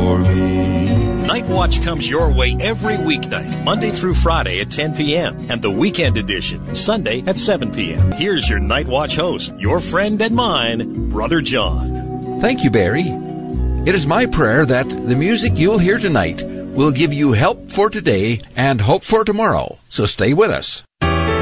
for me. Night Watch comes your way every weeknight, Monday through Friday at 10 p.m. and the weekend edition, Sunday at 7 p.m. Here's your Night Watch host, your friend and mine, Brother John. Thank you, Barry. It is my prayer that the music you'll hear tonight will give you help for today and hope for tomorrow. So stay with us.